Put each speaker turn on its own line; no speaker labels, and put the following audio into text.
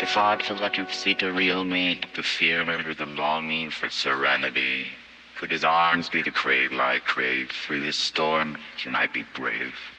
hard to let you see the real me, the fear under the longing for serenity. Could his arms be the crave like crave? Through this storm, can I be brave?